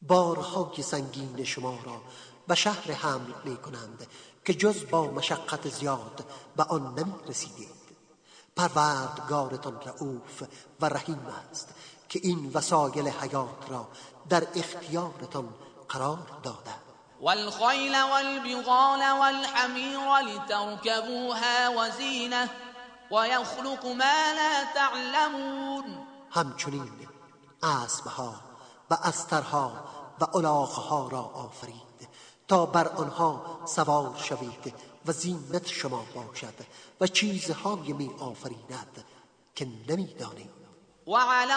بارهای سنگین شما را به شهر حمل می کنند که جز با مشقت زیاد به آن نمی رسیدید. پروردگارتان رؤوف و رحیم است که این وسایل حیات را در اختیارتان قرار داده. والخيل والبغال والحمیر لتركبوها وزینه ويخلق ما لا تعلمون. همچنین اسبها و استرها و الاغها را آفرید تا بر آنها سوار شوید و زینت شما باشد و چیزهایی می آفریند که نمی دانید.